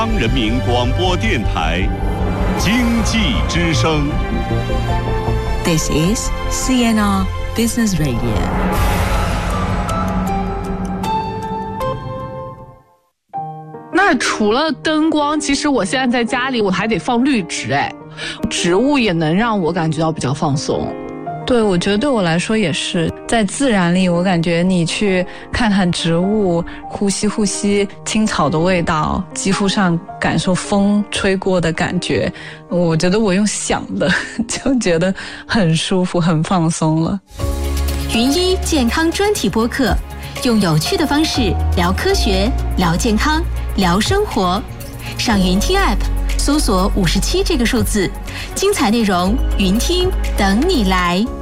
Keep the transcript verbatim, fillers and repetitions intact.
人民广播电台经济之声。 This is C N R Business Radio。 那除了灯光，其实我现在在家里我还得放绿植，哎，植物也能让我感觉到比较放松。 对，我觉得对我来说也是，在自然里，我感觉你去看看植物，呼吸呼吸青草的味道，肌肤上感受风吹过的感觉，我觉得我用想的就觉得很舒服，很放松了。 云一健康专题播客，用有趣的方式聊科学、聊健康、聊生活。上云听 App 搜索五十七这个数字，精彩内容云听等你来。